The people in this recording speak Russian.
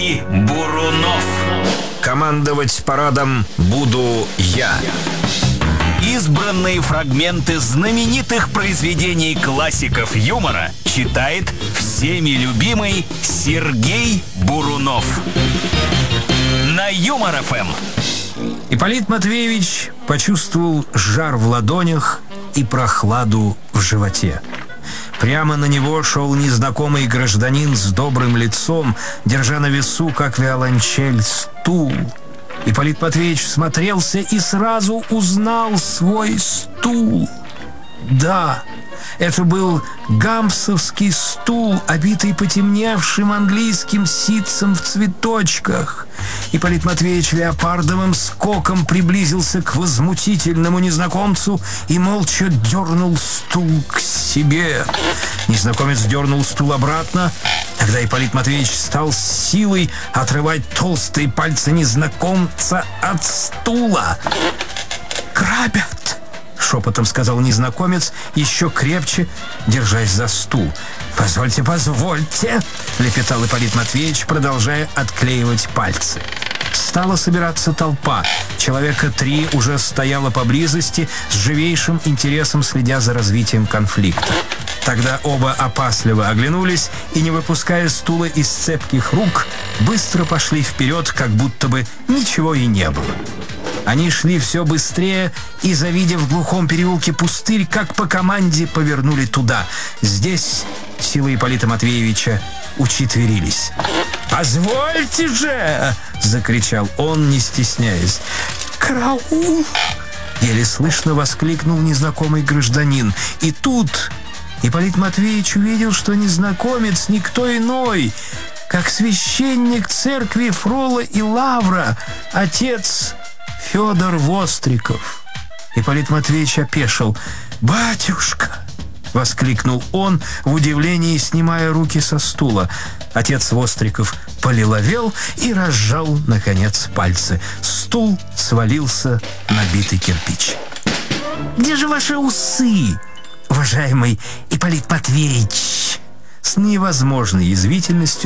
И Бурунов. Командовать парадом буду я. Избранные фрагменты знаменитых произведений классиков юмора читает всеми любимый Сергей Бурунов. На Юмор-ФМ. Ипполит Матвеевич почувствовал жар в ладонях и прохладу в животе. Прямо на него шел незнакомый гражданин с добрым лицом, держа на весу, как виолончель, стул. Ипполит Матвеевич смотрелся и сразу узнал свой стул. Да, это был гампсовский стул, обитый потемневшим английским ситцем в цветочках. Ипполит Матвеевич леопардовым скоком приблизился к возмутительному незнакомцу и молча дернул стул к себе. Незнакомец дернул стул обратно. Тогда Ипполит Матвеевич стал с силой отрывать толстые пальцы незнакомца от стула. «Грабят!» — шепотом сказал незнакомец, еще крепче держась за стул. «Позвольте, позвольте!» — лепетал Ипполит Матвеевич, продолжая отклеивать пальцы. Стала собираться толпа. Человека 3 уже стояло поблизости, с живейшим интересом следя за развитием конфликта. Тогда оба опасливо оглянулись и, не выпуская стула из цепких рук, быстро пошли вперед, как будто бы ничего и не было. Они шли все быстрее и, завидев в глухом переулке пустырь, как по команде повернули туда. Здесь силы Ипполита Матвеевича учетверились. «Позвольте же!» — закричал он, не стесняясь. «Караул!» — еле слышно воскликнул незнакомый гражданин. И тут Ипполит Матвеевич увидел, что незнакомец никто иной, как священник церкви Фрола и Лавра, отец Федор Востриков. Ипполит Матвеевич опешил. «Батюшка!» — воскликнул он в удивлении, снимая руки со стула. Отец Востриков полиловел и разжал, наконец, пальцы. Стул свалился на битый кирпич. «Где же ваши усы, уважаемый Ипполит Матвеевич?» С невозможной язвительностью